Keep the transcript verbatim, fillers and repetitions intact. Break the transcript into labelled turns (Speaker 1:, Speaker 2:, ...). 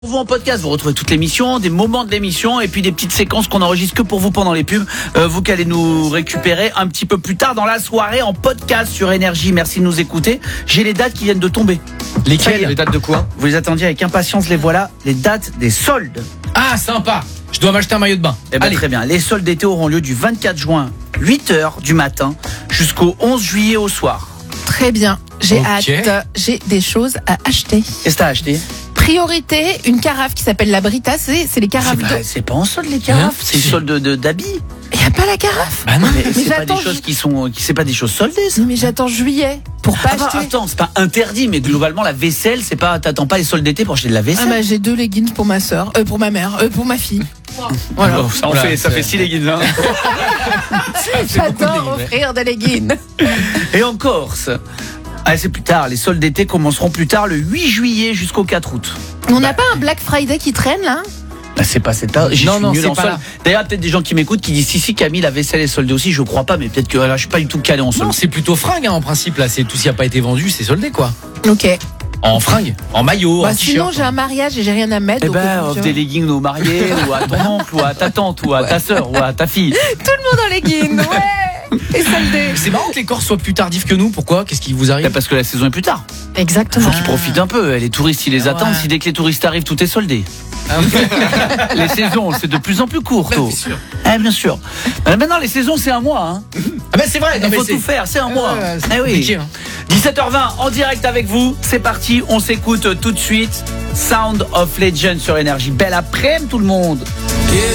Speaker 1: Vous en podcast, vous retrouvez toute l'émission, des moments de l'émission et puis des petites séquences qu'on enregistre que pour vous pendant les pubs. Euh, vous qui allez nous récupérer un petit peu plus tard dans la soirée en podcast sur Énergie. Merci de nous écouter. J'ai les dates qui viennent de tomber.
Speaker 2: Lesquelles? Les dates de quoi?
Speaker 1: Vous les attendiez avec impatience, les voilà. Les dates des soldes.
Speaker 2: Ah, sympa. Je dois m'acheter un maillot de bain.
Speaker 1: Eh ben,
Speaker 2: Allez.
Speaker 1: très bien. Les soldes d'été auront lieu du vingt-quatre juin, huit heures du matin, jusqu'au onze juillet au soir.
Speaker 3: Très bien, j'ai
Speaker 2: Ok.
Speaker 3: hâte, j'ai des choses à acheter.
Speaker 1: Qu'est-ce que t'as acheté?
Speaker 3: Priorité, une carafe qui s'appelle la Brita, c'est, c'est les
Speaker 1: C'est
Speaker 3: carafes
Speaker 1: pas,
Speaker 3: d'eau.
Speaker 1: c'est pas en solde les carafes,
Speaker 2: Hein
Speaker 1: c'est solde de, de, d'habits.
Speaker 3: Il n'y a pas la carafe.
Speaker 2: Bah non.
Speaker 1: Mais c'est pas
Speaker 3: j'attends,
Speaker 1: des choses
Speaker 3: je-
Speaker 1: qui sont, qui c'est pas des choses soldées. Ça.
Speaker 3: Non, mais j'attends juillet pour pas
Speaker 1: Ah bah,
Speaker 3: acheter.
Speaker 1: attends, c'est pas interdit, mais globalement la vaisselle, c'est pas, t'attends pas les soldes d'été pour acheter de la
Speaker 3: Ah
Speaker 1: vaisselle.
Speaker 3: bah j'ai deux leggings pour ma soeur, euh, pour ma mère, euh, pour ma fille.
Speaker 1: Voilà, ça, en
Speaker 2: Voilà,
Speaker 1: fait, ça
Speaker 2: c'est-
Speaker 1: fait six leggings. Hein.
Speaker 3: J'adore offrir des leggings.
Speaker 1: Et en Corse, ah, c'est plus tard. Les soldes d'été commenceront plus tard, le huit juillet jusqu'au quatre août.
Speaker 3: On n'a pas un Black Friday qui traîne là?
Speaker 1: Bah, c'est pas cette heure. J'y
Speaker 2: Non,
Speaker 1: suis
Speaker 2: non,
Speaker 1: nul
Speaker 2: c'est
Speaker 1: en
Speaker 2: pas
Speaker 1: solde.
Speaker 2: là.
Speaker 1: D'ailleurs, peut-être des gens qui m'écoutent qui disent si si Camille, la vaisselle est soldée aussi. Je crois pas, mais peut-être que là, je suis pas du tout calé en solde.
Speaker 2: Non, c'est plutôt fringue hein, en principe là. C'est tout ce qui a pas été vendu, c'est soldé quoi.
Speaker 3: Ok.
Speaker 2: En fringue, en maillot,
Speaker 3: Bah,
Speaker 2: en
Speaker 3: sinon
Speaker 2: t-shirt.
Speaker 3: j'ai un mariage et j'ai rien à mettre.
Speaker 1: Eh
Speaker 3: donc,
Speaker 1: ben,
Speaker 3: euh,
Speaker 1: offre
Speaker 3: je-
Speaker 1: des leggings aux mariés, ou à ton oncle, ou à ta tante, ou à ta sœur, ou à ta fille.
Speaker 3: Tout le monde en leggings, ouais. Et soldé.
Speaker 2: C'est marrant que les Corses soient plus tardifs que nous. Pourquoi? Qu'est-ce qui vous
Speaker 1: Bah,
Speaker 2: arrive?
Speaker 1: parce que la saison est plus tard.
Speaker 3: Exactement.
Speaker 1: Faut qu'ils profitent un peu. Les touristes, ils les
Speaker 2: Ah
Speaker 1: attendent.
Speaker 2: ouais.
Speaker 1: Si dès que les touristes arrivent, tout est soldé.
Speaker 2: Ah,
Speaker 1: Les saisons, c'est de plus en plus court.
Speaker 2: bah,
Speaker 1: tôt.
Speaker 2: bien sûr.
Speaker 1: Eh, bien sûr. Euh, maintenant, les saisons, c'est un mois. Hein.
Speaker 2: Ah bah c'est vrai. Non,
Speaker 1: Il
Speaker 2: mais
Speaker 1: faut
Speaker 2: c'est-
Speaker 1: tout faire, c'est un mois.
Speaker 2: Ouais, c'est
Speaker 1: Eh oui.
Speaker 2: compliqué, hein.
Speaker 1: dix-sept heures vingt en direct avec vous. C'est parti, on s'écoute tout de suite. Sound of Legend sur Énergie. Belle après-midi tout le monde.